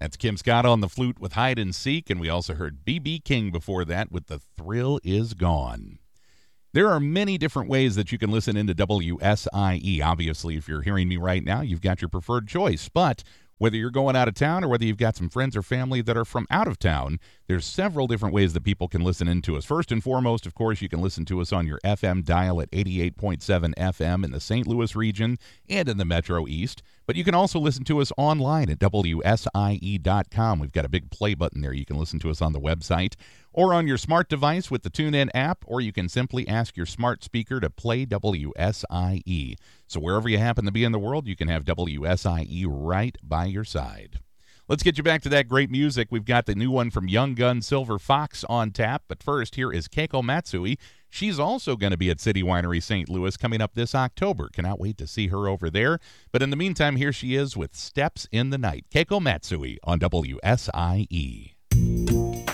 That's Kim Scott on the flute with Hide and Seek, and we also heard B.B. King before that with The Thrill Is Gone. There are many different ways that you can listen into WSIE. Obviously, if you're hearing me right now, you've got your preferred choice, but whether you're going out of town or whether you've got some friends or family that are from out of town, there's several different ways that people can listen into us. First and foremost, of course, you can listen to us on your FM dial at 88.7 FM in the St. Louis region and in the Metro East. But you can also listen to us online at WSIE.com. We've got a big play button there. You can listen to us on the website or on your smart device with the TuneIn app, or you can simply ask your smart speaker to play WSIE. So wherever you happen to be in the world, you can have WSIE right by your side. Let's get you back to that great music. We've got the new one from Young Gun Silver Fox on tap, but first, here is Keiko Matsui. She's also going to be at City Winery St. Louis coming up this October. Cannot wait to see her over there. But in the meantime, here she is with Steps in the Night. Keiko Matsui on WSIE.